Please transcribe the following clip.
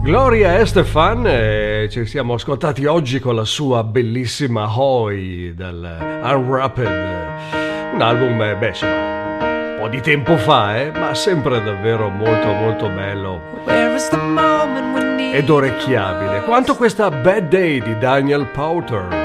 Gloria Estefan, ci siamo ascoltati oggi con la sua bellissima Hoy dal Unwrapped, un album, insomma, un po' di tempo fa, ma sempre davvero molto molto bello ed orecchiabile, quanto questa Bad Day di Daniel Powter.